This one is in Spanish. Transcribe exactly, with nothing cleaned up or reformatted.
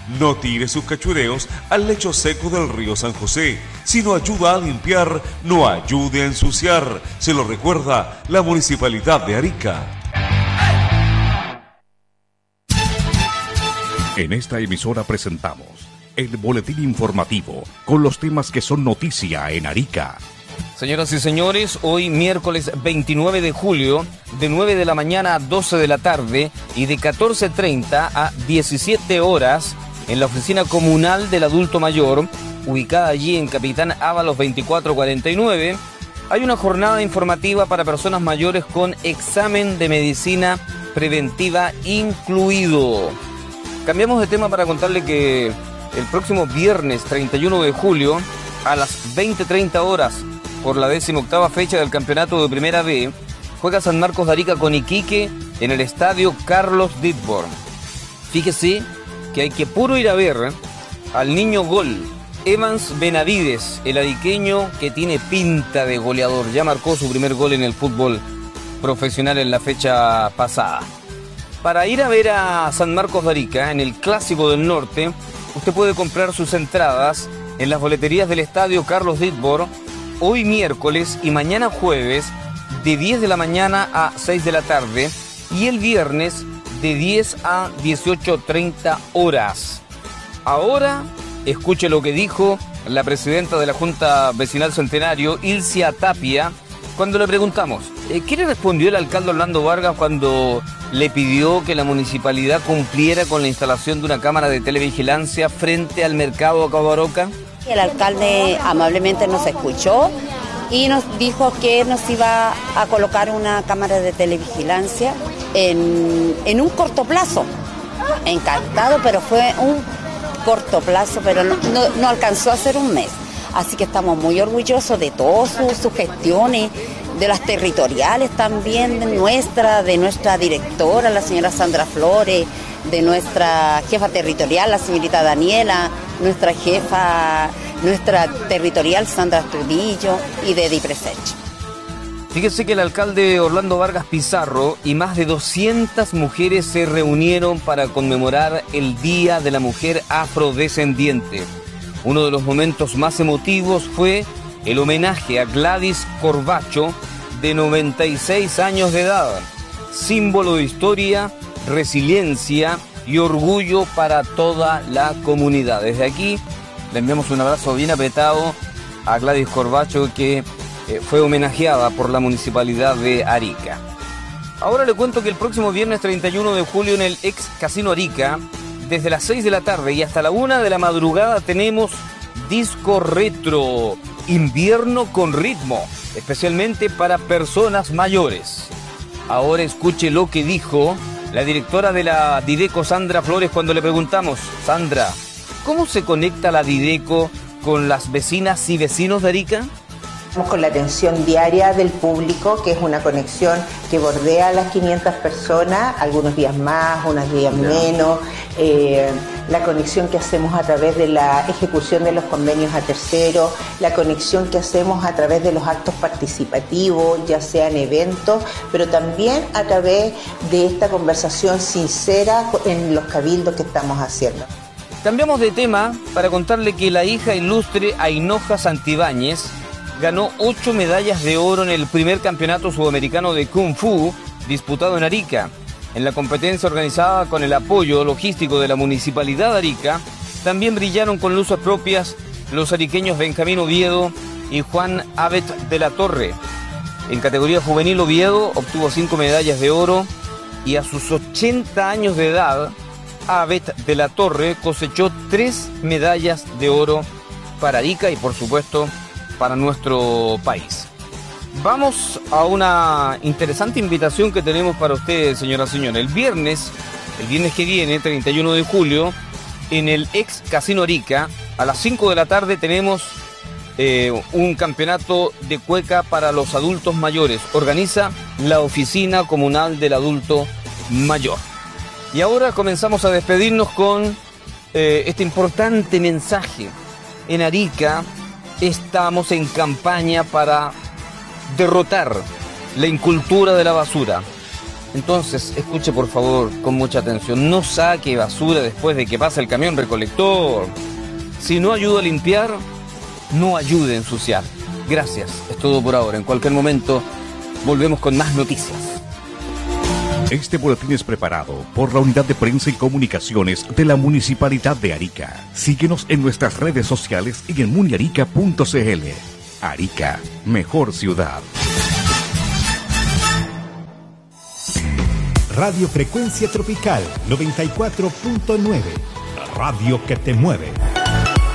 No tire sus cachureos al lecho seco del río San José. Si no ayuda a limpiar, no ayude a ensuciar. Se lo recuerda la Municipalidad de Arica. En esta emisora presentamos el boletín informativo con los temas que son noticia en Arica. Señoras y señores, hoy miércoles veintinueve de julio, de nueve de la mañana a doce de la tarde y de catorce treinta a diecisiete horas, en la oficina comunal del adulto mayor, ubicada allí en Capitán Ábalos veinticuatro cuarenta y nueve, hay una jornada informativa para personas mayores con examen de medicina preventiva incluido. Cambiamos de tema para contarle que el próximo viernes treinta y uno de julio, a las veinte treinta horas, por la decimoctava fecha del campeonato de Primera B, juega San Marcos de Arica con Iquique en el estadio Carlos Ditborn. Fíjese que hay que puro ir a ver al niño gol, Evans Benavides, el ariqueño que tiene pinta de goleador. Ya marcó su primer gol en el fútbol profesional en la fecha pasada. Para ir a ver a San Marcos de Arica en el Clásico del Norte, usted puede comprar sus entradas en las boleterías del estadio Carlos Ditborn hoy miércoles y mañana jueves de diez de la mañana a seis de la tarde y el viernes de diez a dieciocho treinta horas. Ahora, escuche lo que dijo la presidenta de la Junta Vecinal Centenario, Ilcia Tapia, cuando le preguntamos, ¿qué le respondió el alcalde Orlando Vargas cuando le pidió que la municipalidad cumpliera con la instalación de una cámara de televigilancia frente al mercado Acabaroca? El alcalde amablemente nos escuchó y nos dijo que nos iba a colocar una cámara de televigilancia en, en un corto plazo. Encantado, pero fue un corto plazo, pero no, no, no alcanzó a ser un mes. Así que estamos muy orgullosos de todas sus, sus gestiones, de las territoriales también, de nuestra, de nuestra directora, la señora Sandra Flores, de nuestra jefa territorial, la señorita Daniela, nuestra jefa, nuestra territorial Sandra Astudillo y de DIPRESECH. Fíjese que el alcalde Orlando Vargas Pizarro y más de doscientas mujeres se reunieron para conmemorar el Día de la Mujer Afrodescendiente. Uno de los momentos más emotivos fue el homenaje a Gladys Corbacho, de noventa y seis años de edad, símbolo de historia, resiliencia y orgullo para toda la comunidad. Desde aquí le enviamos un abrazo bien apretado a Gladys Corbacho, que eh, fue homenajeada por la Municipalidad de Arica. Ahora le cuento que el próximo viernes treinta y uno de julio en el ex Casino Arica, desde las seis de la tarde y hasta la una de la madrugada, tenemos disco retro, invierno con ritmo, especialmente para personas mayores. Ahora escuche lo que dijo la directora de la Dideco, Sandra Flores, cuando le preguntamos, Sandra, ¿cómo se conecta la Dideco con las vecinas y vecinos de Arica? Con la atención diaria del público, que es una conexión que bordea a las quinientas personas, algunos días más, unos días menos, eh, la conexión que hacemos a través de la ejecución de los convenios a terceros, la conexión que hacemos a través de los actos participativos, ya sean eventos, pero también a través de esta conversación sincera en los cabildos que estamos haciendo. Cambiamos de tema para contarle que la hija ilustre Ainoja Santibáñez ganó ocho medallas de oro en el primer campeonato sudamericano de Kung Fu disputado en Arica. En la competencia organizada con el apoyo logístico de la Municipalidad de Arica, también brillaron con luces propias los ariqueños Benjamín Oviedo y Juan Abet de la Torre. En categoría juvenil, Oviedo obtuvo cinco medallas de oro y a sus ochenta años de edad, Abet de la Torre cosechó tres medallas de oro para Arica y, por supuesto, para nuestro país. Vamos a una interesante invitación que tenemos para ustedes, señoras y señores. El viernes, el viernes que viene, treinta y uno de julio, en el ex Casino Arica, a las cinco de la tarde tenemos eh, un campeonato de cueca para los adultos mayores. Organiza la Oficina Comunal del Adulto Mayor. Y ahora comenzamos a despedirnos con eh, este importante mensaje. En Arica estamos en campaña para derrotar la incultura de la basura. Entonces, escuche por favor con mucha atención, no saque basura después de que pase el camión recolector. Si no ayuda a limpiar, no ayude a ensuciar. Gracias, es todo por ahora. En cualquier momento volvemos con más noticias. Este boletín es preparado por la Unidad de Prensa y Comunicaciones de la Municipalidad de Arica. Síguenos en nuestras redes sociales y en muniarica punto c l. Arica, mejor ciudad. Radio Frecuencia Tropical noventa y cuatro punto nueve. La radio que te mueve.